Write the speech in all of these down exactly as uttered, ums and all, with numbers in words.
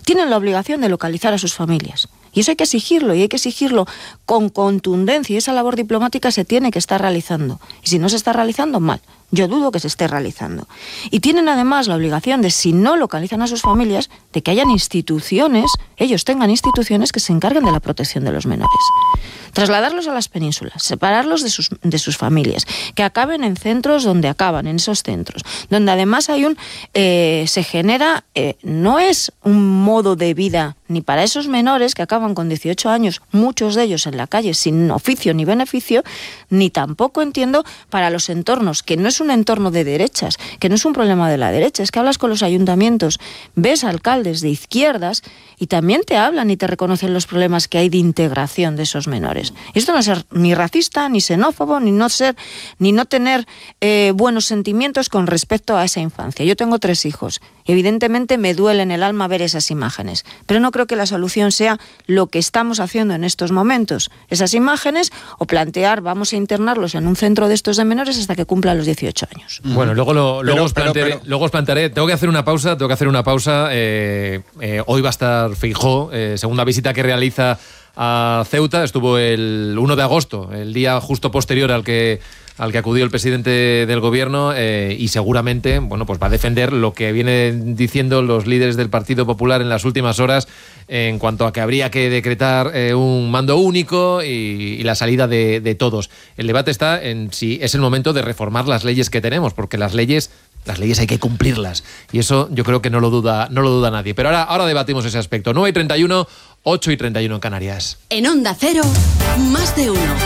tienen la obligación de localizar a sus familias. Y eso hay que exigirlo, y hay que exigirlo con contundencia, y esa labor diplomática se tiene que estar realizando. Y si no se está realizando, mal. Yo dudo que se esté realizando. Y tienen además la obligación de, si no localizan a sus familias, de que hayan instituciones, ellos tengan instituciones que se encarguen de la protección de los menores. Trasladarlos a las penínsulas, separarlos de sus, de sus familias, que acaben en centros donde acaban, en esos centros, donde además hay un, eh, se genera, eh, no es un modo de vida ni para esos menores que acaban con dieciocho años, muchos de ellos en la calle sin oficio ni beneficio, ni tampoco entiendo para los entornos, que no es un entorno de derechas, que no es un problema de la derecha, es que hablas con los ayuntamientos, ves alcaldes de izquierdas y también te hablan y te reconocen los problemas que hay de integración de esos menores. Y esto no es ser ni racista, ni xenófobo, ni no ser, ni no tener eh, buenos sentimientos con respecto a esa infancia. Yo tengo tres hijos y evidentemente me duele en el alma ver esas imágenes, pero no creo que la solución sea lo que estamos haciendo en estos momentos, esas imágenes, o plantear vamos a internarlos en un centro de estos de menores hasta que cumplan los dieciocho años. Bueno, luego, lo, luego, pero, os plantearé, pero, pero. luego os plantearé, tengo que hacer una pausa, tengo que hacer una pausa, eh, eh, hoy va a estar Feijóo, eh, segunda visita que realiza a Ceuta, estuvo el uno de agosto, el día justo posterior al que al que acudió el presidente del gobierno, eh, y seguramente, bueno, pues va a defender lo que vienen diciendo los líderes del Partido Popular en las últimas horas en cuanto a que habría que decretar eh, un mando único y, y la salida de, de todos. El debate está en si es el momento de reformar las leyes que tenemos, porque las leyes Las leyes hay que cumplirlas. Y eso yo creo que no lo duda, no lo duda nadie. Pero ahora, ahora debatimos ese aspecto. nueve y treinta y uno, ocho y treinta y uno en Canarias. En Onda Cero, más de uno.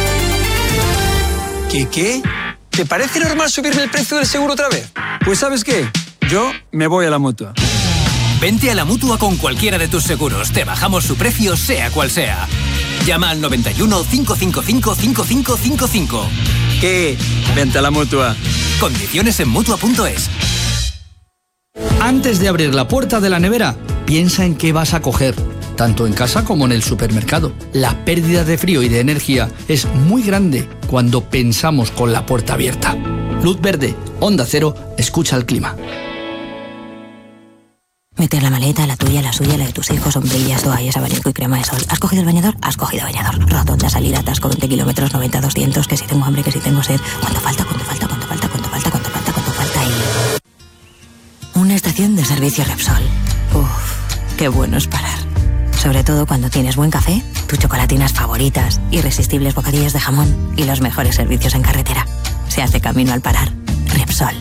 ¿Qué qué? ¿Te parece normal subirme el precio del seguro otra vez? Pues ¿sabes qué? Yo me voy a la Mutua. Vente a la Mutua con cualquiera de tus seguros. Te bajamos su precio, sea cual sea. Llama al noventa y uno, cinco cinco cinco, cinco cinco cinco cinco. ¿Qué? Vente a la Mutua. Condiciones en Mutua punto es. Antes de abrir la puerta de la nevera, piensa en qué vas a coger, tanto en casa como en el supermercado. La pérdida de frío y de energía es muy grande cuando pensamos con la puerta abierta. Luz verde, Onda Cero, escucha el clima. Meter la maleta, la tuya, la suya, la de tus hijos, sombrillas, toallas, abanico y crema de sol. ¿Has cogido el bañador? Has cogido bañador. Rotonda, salida, atasco, veinte kilómetros, noventa, doscientos, que si tengo hambre, que si tengo sed. ¿Cuánto falta? ¿Cuánto falta? ¿Cuánto falta? ¿Cuánto falta? ¿Cuánto falta? ¿Cuánto falta? Y... una estación de servicio Repsol. Uf, qué bueno es parar. Sobre todo cuando tienes buen café, tus chocolatinas favoritas, irresistibles bocadillos de jamón y los mejores servicios en carretera. Se hace camino al parar. Repsol.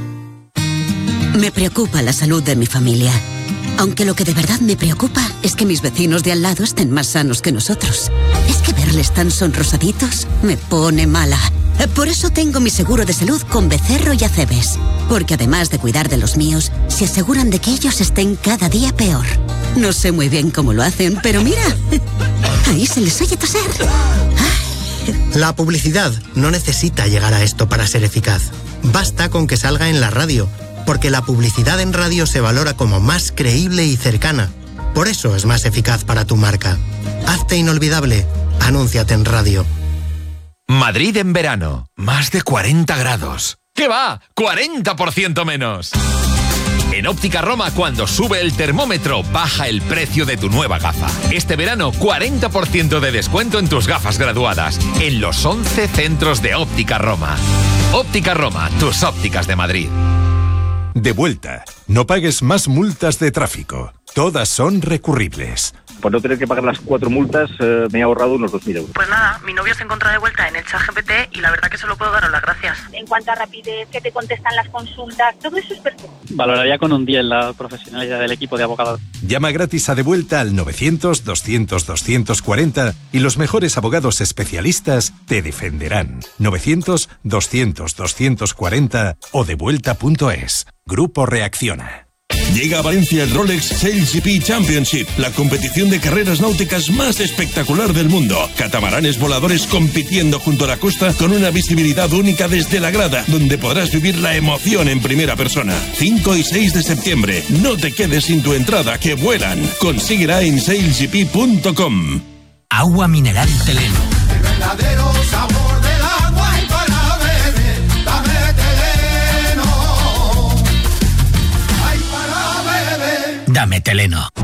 Me preocupa la salud de mi familia. Aunque lo que de verdad me preocupa es que mis vecinos de al lado estén más sanos que nosotros. Es que verles tan sonrosaditos me pone mala. Por eso tengo mi seguro de salud con Becerro y Acebes. Porque además de cuidar de los míos, se aseguran de que ellos estén cada día peor. No sé muy bien cómo lo hacen, pero mira, ahí se les oye toser. La publicidad no necesita llegar a esto para ser eficaz. Basta con que salga en la radio, porque la publicidad en radio se valora como más creíble y cercana. Por eso es más eficaz para tu marca. Hazte inolvidable. Anúnciate en radio. Madrid en verano. Más de cuarenta grados. ¿Qué va? ¡cuarenta por ciento menos! En Óptica Roma, cuando sube el termómetro, baja el precio de tu nueva gafa. Este verano, cuarenta por ciento de descuento en tus gafas graduadas. En los once centros de Óptica Roma. Óptica Roma, tus ópticas de Madrid. De vuelta. No pagues más multas de tráfico. Todas son recurribles. Por no tener que pagar las cuatro multas, eh, me he ahorrado unos dos mil euros. Pues nada, mi novio se encuentra de vuelta en el ChatGPT y la verdad que solo puedo daros las gracias. En cuanto a rapidez, que te contestan las consultas, todo eso es perfecto. Valoraría con un diez la profesionalidad del equipo de abogados. Llama gratis a De Vuelta al novecientos, doscientos, doscientos cuarenta y los mejores abogados especialistas te defenderán. novecientos, doscientos, doscientos cuarenta o devuelta punto es. Grupo Reacciona. Llega a Valencia el Rolex Sails G P Championship, la competición de carreras náuticas más espectacular del mundo. Catamaranes voladores compitiendo junto a la costa con una visibilidad única desde la grada, donde podrás vivir la emoción en primera persona. cinco y seis de septiembre. No te quedes sin tu entrada, que vuelan. Consíguela en sails g p punto com. Agua mineral Teleno. El verdadero sabor del agua y para beber, dame Teleno. Ay, para beber. Dame Teleno.